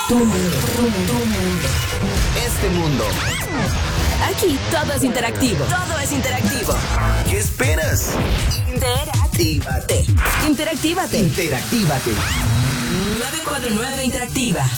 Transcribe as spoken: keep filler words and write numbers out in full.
Tu mundo, tu mundo, tu mundo. Este mundo. Aquí todo es interactivo. Todo es interactivo. ¿Qué esperas? Interactívate. Interactívate. Interactívate. nueve cuatro nueve Interactiva.